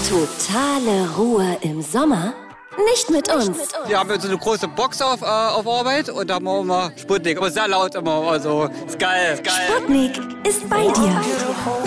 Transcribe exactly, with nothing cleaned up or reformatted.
Totale Ruhe im Sommer? Nicht mit uns. Wir haben jetzt so eine große Box auf, äh, auf Arbeit und da haben wir immer Sputnik. Aber sehr laut immer. Also ist geil. Ist geil. Sputnik ist bei dir.